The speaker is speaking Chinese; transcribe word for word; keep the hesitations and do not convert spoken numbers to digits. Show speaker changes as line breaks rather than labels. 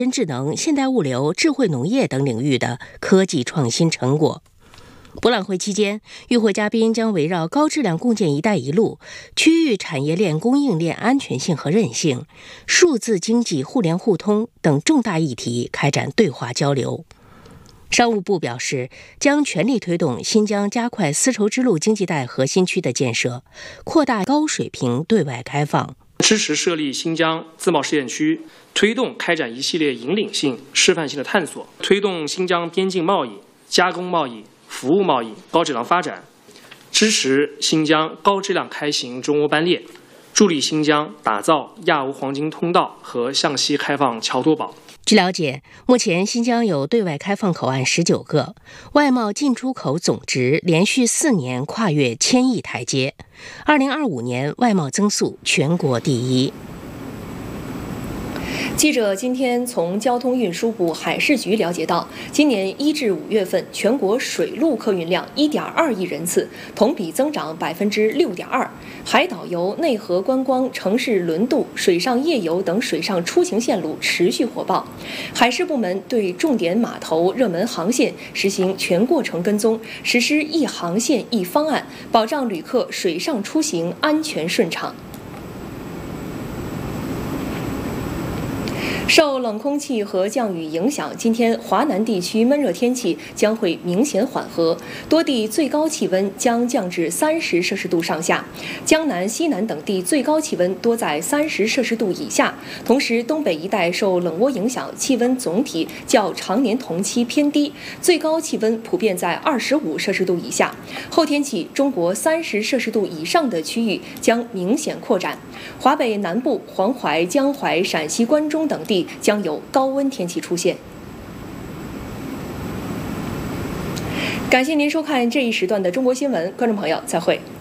人智能、现代物流、智慧农业等领域的科技创新成果。博览会期间，与会嘉宾将围绕高质量共建“一带一路”、区域产业链供应链安全性和韧性、数字经济互联互通等重大议题开展对话交流。商务部表示，将全力推动新疆加快丝绸之路经济带核心区的建设，扩大高水平对外开放，
支持设立新疆自贸试验区，推动开展一系列引领性、示范性的探索，推动新疆边境贸易、加工贸易、服务贸易高质量发展，支持新疆高质量开行中欧班列，助力新疆打造亚欧黄金通道和向西开放桥头堡。
据了解，目前新疆有对外开放口岸十九个，外贸进出口总值连续四年跨越千亿台阶，二零二五年外贸增速全国第一。
记者今天从交通运输部海事局了解到，今年一至五月份全国水陆客运量 一点二亿人次，同比增长 百分之六点二。海岛游、内河观光、城市轮渡、水上夜游等水上出行线路持续火爆。海事部门对重点码头、热门航线实行全过程跟踪，实施一航线一方案，保障旅客水上出行安全顺畅。受冷空气和降雨影响，今天华南地区闷热天气将会明显缓和，多地最高气温将降至三十摄氏度上下。江南、西南等地最高气温多在三十摄氏度以下。同时，东北一带受冷涡影响，气温总体较常年同期偏低，最高气温普遍在二十五摄氏度以下。后天起，中国三十摄氏度以上的区域将明显扩展，华北南部、黄淮、江淮、陕西、关中等地将有高温天气出现。感谢您收看这一时段的中国新闻，观众朋友，再会。